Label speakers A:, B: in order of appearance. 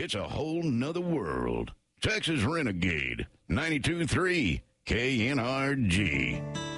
A: It's a whole nother world. Texas Renegade, 92.3 KNRG.